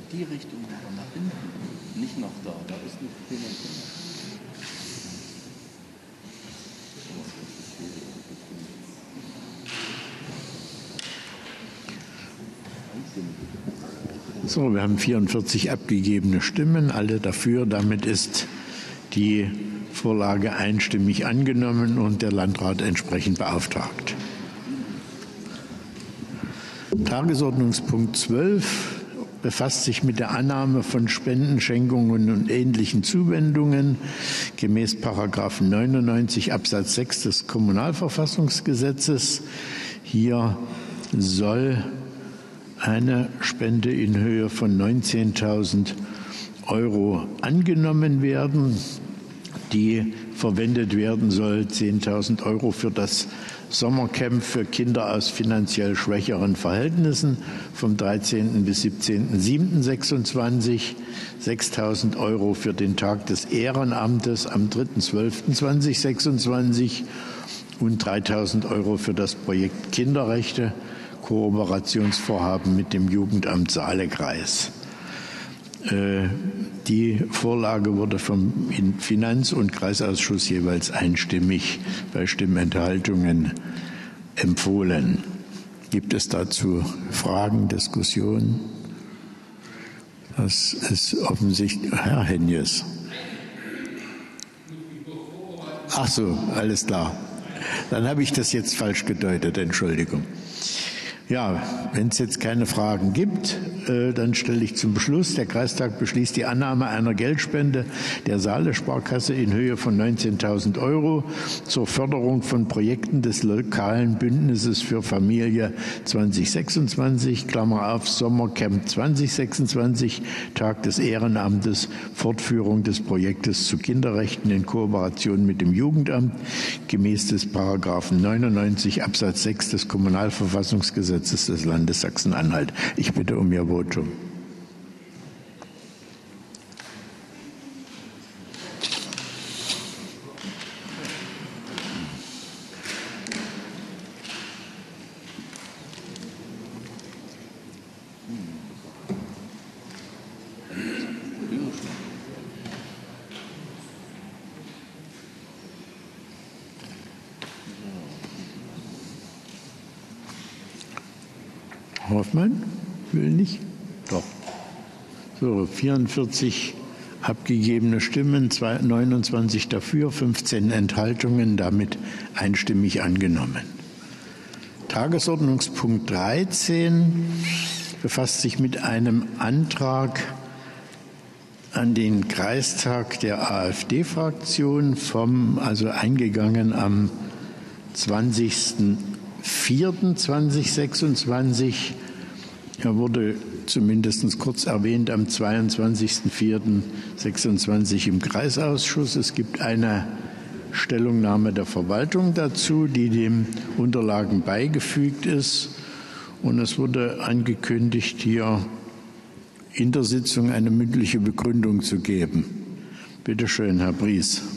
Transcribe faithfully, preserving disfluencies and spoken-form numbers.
die Richtung, aber nach hinten, nicht nach da. Da ist eine Fehler. So, wir haben vierundvierzig abgegebene Stimmen, alle dafür. Damit ist die Vorlage einstimmig angenommen und der Landrat entsprechend beauftragt. Tagesordnungspunkt zwölf befasst sich mit der Annahme von Spenden, Schenkungen und ähnlichen Zuwendungen gemäß Paragraph neunundneunzig Absatz sechs des Kommunalverfassungsgesetzes. Hier soll eine Spende in Höhe von neunzehntausend Euro angenommen werden, die verwendet werden soll, zehntausend Euro für das Sommercamp für Kinder aus finanziell schwächeren Verhältnissen vom dreizehnten bis siebzehnten siebten sechsundzwanzig, sechstausend Euro für den Tag des Ehrenamtes am dritten zwölften zweitausendsechsundzwanzig und dreitausend Euro für das Projekt Kinderrechte, Kooperationsvorhaben mit dem Jugendamt Saalekreis. Die Vorlage wurde vom Finanz- und Kreisausschuss jeweils einstimmig bei Stimmenthaltungen empfohlen. Gibt es dazu Fragen, Diskussionen? Das ist offensichtlich Herr Henjes. Ach so, alles klar. Dann habe ich das jetzt falsch gedeutet, Entschuldigung. Ja, wenn es jetzt keine Fragen gibt, äh, dann stelle ich zum Beschluss. Der Kreistag beschließt die Annahme einer Geldspende der Saale-Sparkasse in Höhe von neunzehntausend Euro zur Förderung von Projekten des lokalen Bündnisses für Familie zweitausendsechsundzwanzig, Klammer auf, Sommercamp zweitausendsechsundzwanzig, Tag des Ehrenamtes, Fortführung des Projektes zu Kinderrechten in Kooperation mit dem Jugendamt, gemäß des Paragraphen neunundneunzig Absatz sechs des Kommunalverfassungsgesetzes des Landes Sachsen-Anhalt. Ich bitte um Ihr Votum. Hoffmann will nicht? Doch. So, vierundvierzig abgegebene Stimmen, neunundzwanzig dafür, fünfzehn Enthaltungen, damit einstimmig angenommen. Tagesordnungspunkt dreizehn befasst sich mit einem Antrag an den Kreistag der AfD-Fraktion vom, also eingegangen am zwanzigsten vierten zweitausendsechsundzwanzig. Er wurde zumindest kurz erwähnt am zweiundzwanzigsten vierten sechsundzwanzig im Kreisausschuss. Es gibt eine Stellungnahme der Verwaltung dazu, die den Unterlagen beigefügt ist. Und es wurde angekündigt, hier in der Sitzung eine mündliche Begründung zu geben. Bitte schön, Herr Bries.